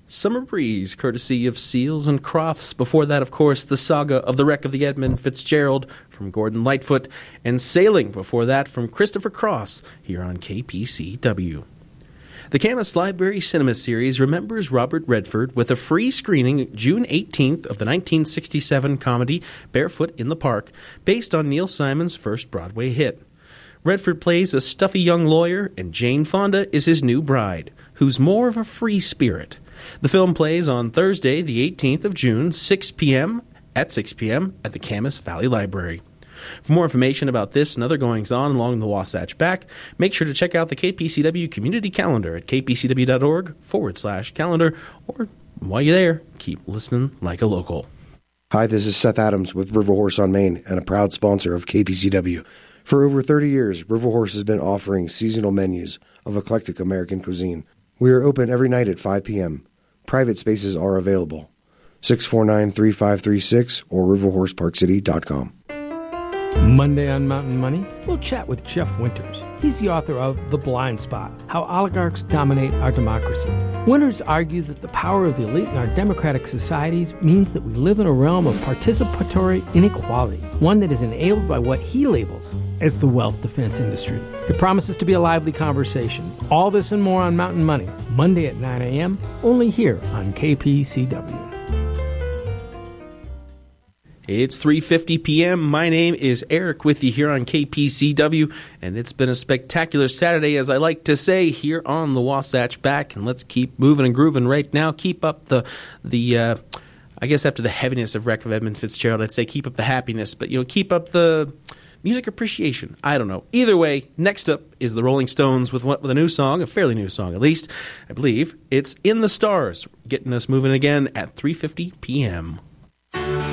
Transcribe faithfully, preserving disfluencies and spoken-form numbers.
Summer Breeze, courtesy of Seals and Crofts. Before that, of course, the saga of the wreck of the Edmund Fitzgerald from Gordon Lightfoot, and Sailing before that from Christopher Cross here on K P C W. The Camas Library Cinema Series remembers Robert Redford with a free screening June eighteenth of the nineteen sixty-seven comedy Barefoot in the Park, based on Neil Simon's first Broadway hit. Redford plays a stuffy young lawyer, and Jane Fonda is his new bride, who's more of a free spirit. The film plays on Thursday, the eighteenth of June, six p.m. at six p.m. at the Camas Valley Library. For more information about this and other goings-on along the Wasatch Back, make sure to check out the K P C W Community Calendar at kpcw.org forward slash calendar, or while you're there, keep listening like a local. Hi, this is Seth Adams with River Horse on Main and a proud sponsor of K P C W. For over thirty years, River Horse has been offering seasonal menus of eclectic American cuisine. We are open every night at five p.m. Private spaces are available. six four nine, three five three six or river horse park city dot com. Monday on Mountain Money, we'll chat with Jeff Winters. He's the author of The Blind Spot, How Oligarchs Dominate Our Democracy. Winters argues that the power of the elite in our democratic societies means that we live in a realm of participatory inequality, one that is enabled by what he labels as the wealth defense industry. It promises to be a lively conversation. All this and more on Mountain Money, Monday at nine a.m., only here on K P C W. It's three fifty p.m. My name is Eric with you here on K P C W, and it's been a spectacular Saturday, as I like to say, here on the Wasatch Back. And let's keep moving and grooving right now. Keep up the, the uh, I guess after the heaviness of Wreck of Edmund Fitzgerald, I'd say keep up the happiness, but, you know, keep up the music appreciation. I don't know. Either way, next up is the Rolling Stones with, with a new song, a fairly new song at least, I believe. It's In the Stars, getting us moving again at three fifty p.m.